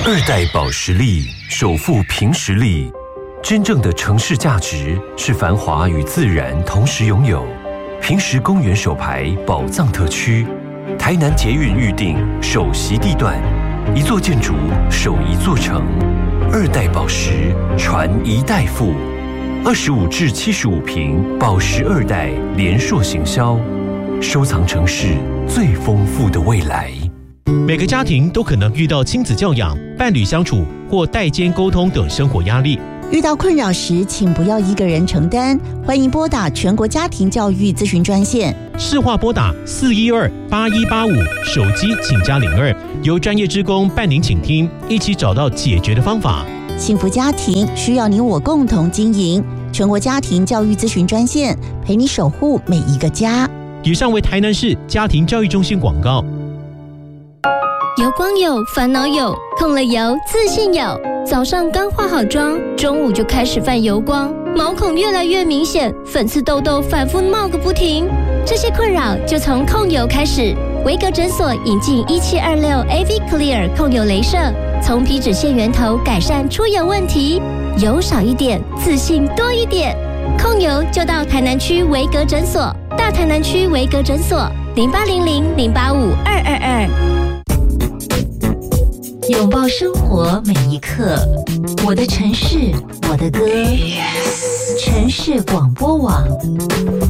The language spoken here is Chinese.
二代保时力首富凭实力，真正的城市价值是繁华与自然同时拥有。平实公园首排宝藏特区，台南捷运预定首席地段，一座建筑守一座城。二代宝石传一代富，25至75坪宝石二代联硕行销，收藏城市最丰富的未来。 每个家庭都可能遇到亲子教养、伴侣相处或代间沟通等生活压力。 遇到困扰时，请不要一个人承担，欢迎拨打全国家庭教育咨询专线， 市话拨打412-8185，手机请加02，由专业志工伴您倾听，一起找到解决的方法。 幸福家庭需要你我共同经营，全国家庭教育咨询专线，陪你守护每一个家。 以上为台南市家庭教育中心广告。 油光有，烦恼有，控了油，自信有。早上刚化好妆，中午就开始犯油光，毛孔越来越明显，粉刺痘痘反复冒个不停。这些困扰就从控油开始。维格诊所引进1726 AV Clear 控油雷射，从皮脂腺源头改善出油问题，油少一点，自信多一点。控油就到台南区维格诊所，大台南区维格诊所0800-085-222。 拥抱生活每一刻，我的城市，我的歌，城市广播网。